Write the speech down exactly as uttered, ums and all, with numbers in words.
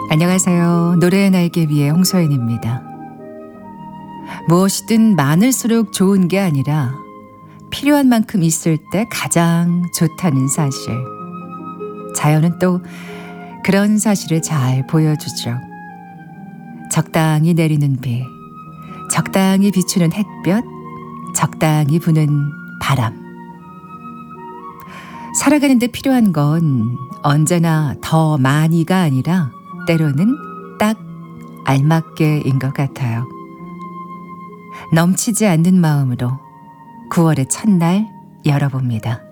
안녕하세요. 노래의 날개 위의 홍소연입니다. 무엇이든 많을수록 좋은 게 아니라 필요한 만큼 있을 때 가장 좋다는 사실. 자연은 또 그런 사실을 잘 보여주죠. 적당히 내리는 비, 적당히 비추는 햇볕, 적당히 부는 바람. 살아가는데 필요한 건 언제나 더 많이가 아니라 때로는 딱 알맞게인 것 같아요. 넘치지 않는 마음으로 구월의 첫날 열어봅니다.